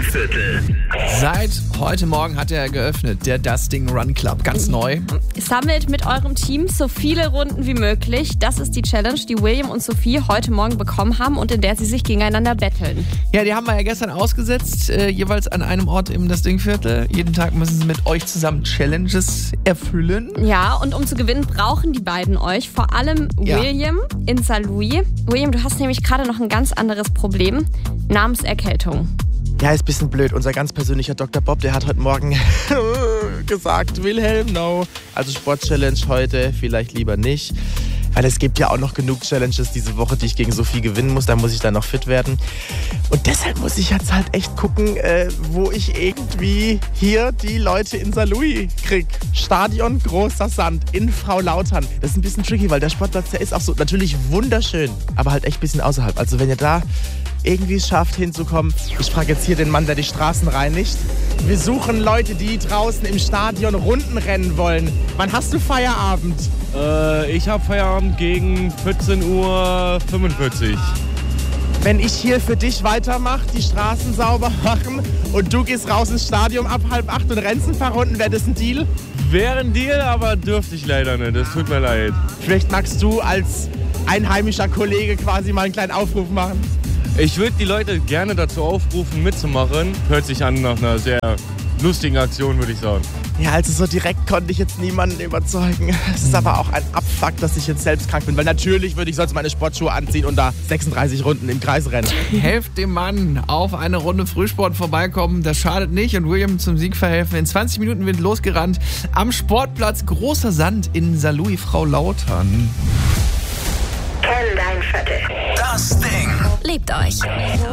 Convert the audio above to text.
Stinkviertel. Seit heute Morgen hat er geöffnet, der Das Ding Run Club. Ganz neu. Sammelt mit eurem Team so viele Runden wie möglich. Das ist die Challenge, die William und Sophie heute Morgen bekommen haben und in der sie sich gegeneinander betteln. Ja, die haben wir ja gestern ausgesetzt, jeweils an einem Ort im Das Ding-Viertel. Jeden Tag müssen sie mit euch zusammen Challenges erfüllen. Ja, und um zu gewinnen, brauchen die beiden euch. Vor allem William in Saarlouis. William, du hast nämlich gerade noch ein ganz anderes Problem. Namenserkältung. Ja, ist ein bisschen blöd. Unser ganz persönlicher Dr. Bob, der hat heute Morgen gesagt, Wilhelm, no. Also Sport-Challenge heute, vielleicht lieber nicht. Weil es gibt ja auch noch genug Challenges diese Woche, die ich gegen Sophie gewinnen muss. Da muss ich dann noch fit werden. Und deshalb muss ich jetzt halt echt gucken, wo ich irgendwie hier die Leute in Saarlouis krieg. Stadion Großer Sand in Frau Lautern. Das ist ein bisschen tricky, weil der Sportplatz, der ist auch so natürlich wunderschön, aber halt echt ein bisschen außerhalb. Also wenn ihr da irgendwie es schafft hinzukommen. Ich frage jetzt hier den Mann, der die Straßen reinigt. Wir suchen Leute, die draußen im Stadion Runden rennen wollen. Wann hast du Feierabend? Ich habe Feierabend gegen 14:45 Uhr. Wenn ich hier für dich weitermache, die Straßen sauber machen und du gehst raus ins Stadion ab 7:30 und rennst ein paar Runden, wäre das ein Deal? Wäre ein Deal, aber dürfte ich leider nicht. Das tut mir leid. Vielleicht magst du als einheimischer Kollege quasi mal einen kleinen Aufruf machen. Ich würde die Leute gerne dazu aufrufen, mitzumachen. Hört sich an nach einer sehr lustigen Aktion, würde ich sagen. Ja, also so direkt konnte ich jetzt niemanden überzeugen. Es ist aber auch ein Abfuck, dass ich jetzt selbst krank bin. Weil natürlich würde ich sonst meine Sportschuhe anziehen und da 36 Runden im Kreis rennen. Helft dem Mann auf eine Runde Frühsport vorbeikommen. Das schadet nicht und William zum Sieg verhelfen. In 20 Minuten wird losgerannt am Sportplatz Großer Sand in Saarlouis, Frau Lautern. Kenn dein Viertel. Das Ding. Lebt euch.